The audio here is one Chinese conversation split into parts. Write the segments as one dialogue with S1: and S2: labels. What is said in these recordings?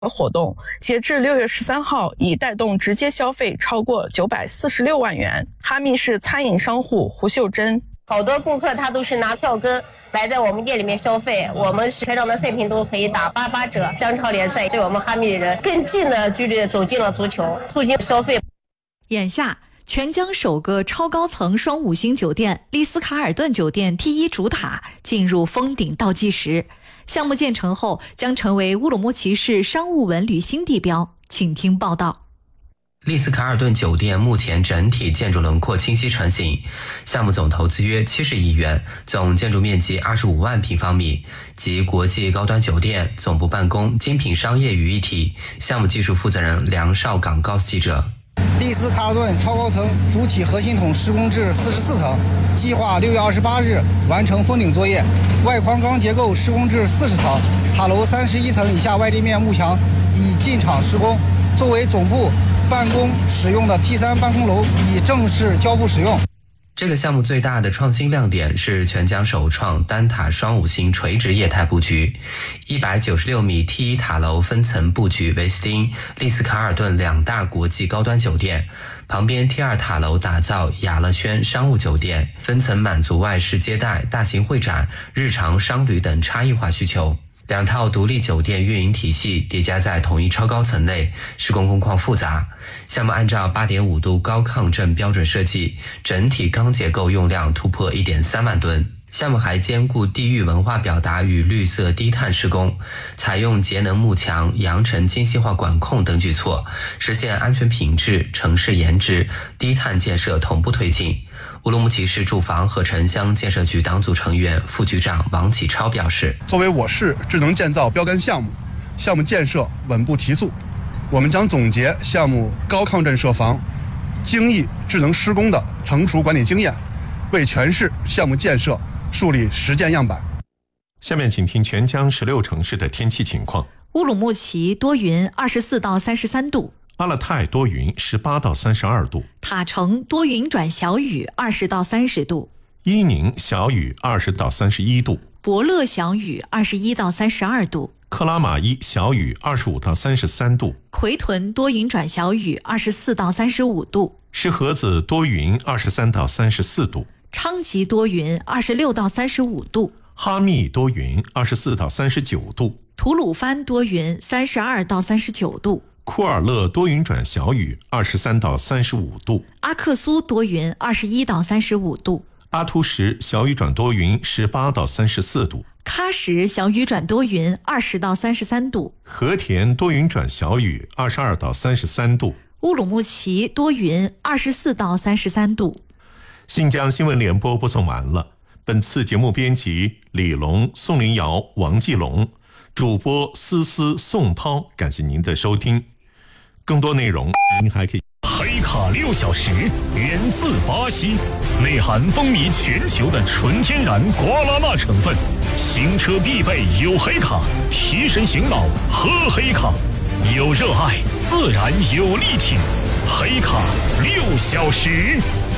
S1: 活动，截至6月13号，已带动直接消费超过946万元。哈密市餐饮商户胡秀珍：
S2: 好多顾客他都是拿票根来在我们店里面消费，我们全场的赛品都可以打88折。中超联赛对我们哈密人更近的距离走进了足球，促进消费。
S3: 眼下，全疆首个超高层双5星酒店丽思卡尔顿酒店第1主塔进入封顶倒计时。项目建成后将成为乌鲁木齐市商务文旅新地标，请听报道。
S4: 丽思卡尔顿酒店目前整体建筑轮廓清晰成型，项目总投资约70亿元，总建筑面积25万平方米，集国际高端酒店、总部办公、精品商业于一体。项目技术负责人梁少港告诉记者：
S5: 丽思卡尔顿超高层主体核心筒施工至44层，计划6月28日完成封顶作业。外框钢结构施工至40层，塔楼31层以下外立面幕墙已进场施工。作为总部办公使用的 T3 办公楼已正式交付使用。
S4: 这个项目最大的创新亮点是全疆首创单塔双5星垂直业态布局，196米 T1 塔楼分层布局维斯汀、丽思卡尔顿2大国际高端酒店，旁边 T2 塔楼打造雅乐轩商务酒店，分层满足外事接待、大型会展、日常商旅等差异化需求。2套独立酒店运营体系叠加在同一超高层内，施工工况复杂。项目按照 8.5 度高抗震标准设计，整体钢结构用量突破 1.3 万吨。项目还兼顾地域文化表达与绿色低碳施工，采用节能幕墙、扬尘精细化管控等举措，实现安全品质、城市颜值、低碳建设同步推进。乌鲁木齐市住房和城乡建设局党组成员、副局长王启超表示：
S6: 作为我市智能建造标杆项目，项目建设稳步提速。我们将总结项目高抗震设防、精益智能施工的成熟管理经验，为全市项目建设树立实践样板。
S7: 下面请听全疆16城市的天气情况。
S3: 乌鲁木齐多云24到33度，
S7: 阿勒泰多云18到32度，
S3: 塔城多云转小雨20到30度，
S7: 伊宁小雨20到31度，
S3: 博乐小雨21到32度，
S7: 克拉玛依小雨25到33度，
S3: 奎屯多云转小雨24到35度，
S7: 石河子多云23到34度，
S3: 昌吉多云26到35度，
S7: 哈密多云24到39度，
S3: 吐鲁番多云32到39度，
S7: 库尔勒多云转小雨23到35度，
S3: 阿克苏多云21到35度，
S7: 阿图什小雨转多云18到34度，
S3: 喀什小雨转多云20到33度，
S7: 和田多云转小雨22到33度，
S3: 乌鲁木齐多云24到33度。
S7: 新疆新闻联播播送完了。本次节目编辑李龙、宋林瑶、王继龙，主播思思、宋涛，感谢您的收听。更多内容您还可以。
S8: 黑卡6小时源自巴西，内含风靡全球的纯天然瓜拉纳成分，行车必备有黑卡，提神醒脑喝黑卡，有热爱自然有力挺，黑卡6小时。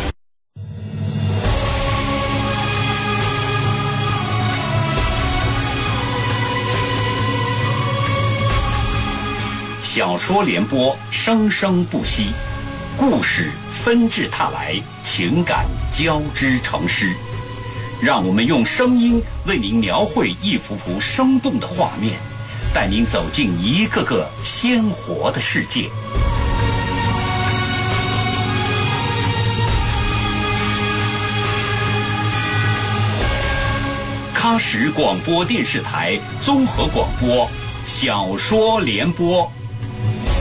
S9: 小说联播，生生不息，故事纷至沓来，情感交织成诗。让我们用声音为您描绘一幅幅生动的画面，带您走进一个个鲜活的世界。喀什广播电视台综合广播，小说联播。